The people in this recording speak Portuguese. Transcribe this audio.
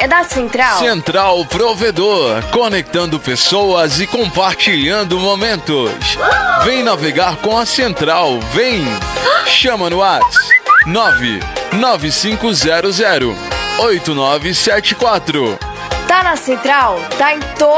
da Central. Central Provedor, conectando pessoas e compartilhando momentos. Vem navegar com a Central, vem! Chama no WhatsApp 99500 8974. Tá na Central? Tá em todo